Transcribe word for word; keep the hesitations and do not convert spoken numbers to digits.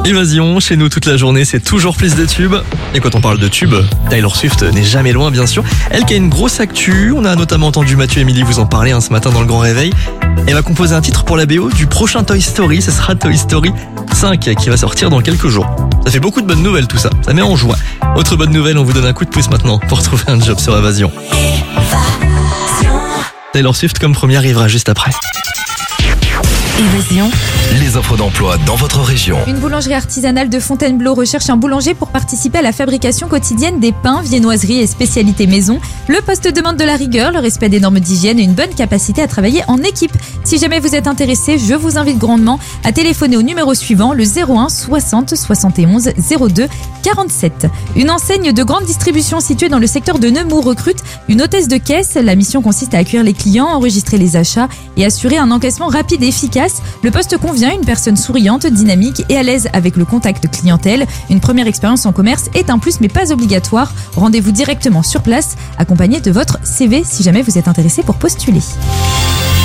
Évasion, chez nous toute la journée, c'est toujours plus de tubes. Et quand on parle de tubes, Taylor Swift n'est jamais loin, bien sûr. Elle qui a une grosse actu, on a notamment entendu Mathieu et Émilie vous en parler hein, ce matin dans le Grand Réveil. Elle va composer un titre pour la B O du prochain Toy Story, ce sera Toy Story cinq qui va sortir dans quelques jours. Ça fait beaucoup de bonnes nouvelles tout ça, ça met en joie. Autre bonne nouvelle, on vous donne un coup de pouce maintenant pour trouver un job sur Évasion. Taylor Swift comme première arrivera juste après. Évasion. Les offres d'emploi dans votre région. Une boulangerie artisanale de Fontainebleau recherche un boulanger pour participer à la fabrication quotidienne des pains, viennoiseries et spécialités maison. Le poste demande de la rigueur, le respect des normes d'hygiène et une bonne capacité à travailler en équipe. Si jamais vous êtes intéressé, je vous invite grandement à téléphoner au numéro suivant, le zéro un soixante soixante et onze zéro deux quarante-sept. Une enseigne de grande distribution située dans le secteur de Nemours recrute une hôtesse de caisse. La mission consiste à accueillir les clients, enregistrer les achats et assurer un encaissement rapide et efficace. Le poste convient à une personne souriante, dynamique et à l'aise avec le contact clientèle. Une première expérience en commerce est un plus mais pas obligatoire. Rendez-vous directement sur place, accompagné de votre C V si jamais vous êtes intéressé pour postuler.